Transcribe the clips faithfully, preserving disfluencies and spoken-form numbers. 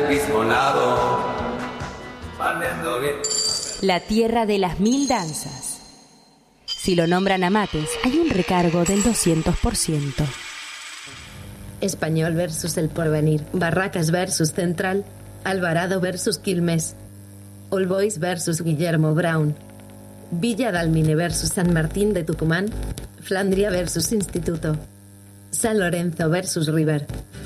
mismo lado. La tierra de las mil danzas. Si lo nombran a Mates, hay un recargo del doscientos por ciento. Español versus El Porvenir, Barracas versus Central, Alvarado versus Quilmes, All Boys versus Guillermo Brown, Villa Dálmine versus San Martín de Tucumán, Flandria versus Instituto, San Lorenzo versus River.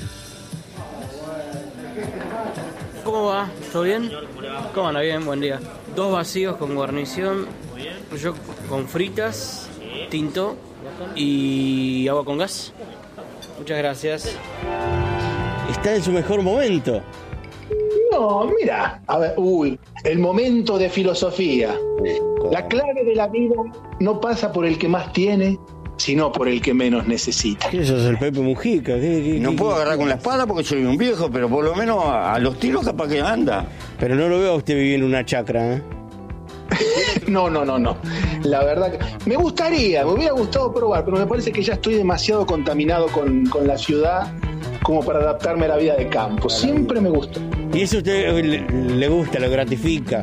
¿Cómo va? ¿Todo bien? ¿Cómo anda? Bien, buen día. Dos vacíos con guarnición, yo con fritas, tinto y agua con gas. Muchas gracias. Está en su mejor momento. No, mira, a ver, uy, el momento de filosofía. La clave de la vida no pasa por el que más tiene, sino por el que menos necesita. ¿Qué sos, el Pepe Mujica? ¿Qué, qué, no qué, puedo qué, agarrar qué? con la espada porque soy un viejo, pero por lo menos a, a los tiros capaz que anda. Pero no lo veo a usted viviendo en una chacra, ¿eh? No, no, no, no. La verdad que me gustaría, me hubiera gustado probar, pero me parece que ya estoy demasiado contaminado con, con la ciudad como para adaptarme a la vida de campo. Siempre me gustó. ¿Y eso a usted le, le gusta, lo gratifica?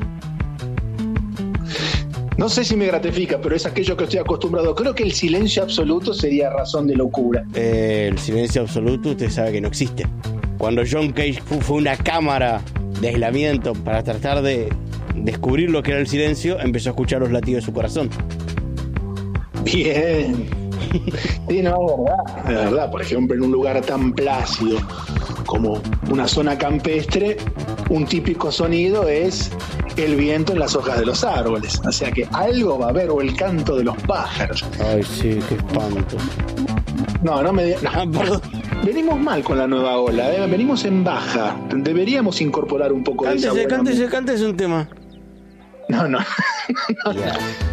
No sé si me gratifica, pero es aquello que estoy acostumbrado. Creo que el silencio absoluto sería razón de locura. Eh, el silencio absoluto usted sabe que no existe. Cuando John Cage fue una cámara de aislamiento para tratar de descubrir lo que era el silencio, empezó a escuchar los latidos de su corazón. Bien. Sí, no, es verdad. Es verdad, por ejemplo, en un lugar tan plácido como una zona campestre, un típico sonido es el viento en las hojas de los árboles. O sea que algo va a haber, o el canto de los pájaros. Ay, sí, qué espanto. No, no me digas. No, perdón. Venimos mal con la nueva ola, ¿eh? Venimos en baja. Deberíamos incorporar un poco Cántese, de esa buena cántese, música. cántese un tema. No, no. no. Yeah.